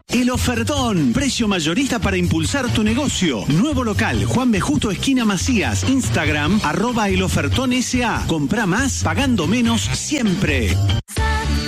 El ofertón, precio mayorista para impulsar tu negocio. Nuevo local, Juan B. Justo, esquina Macías. Instagram, @elofertonsa. Comprá más, pagando menos, siempre.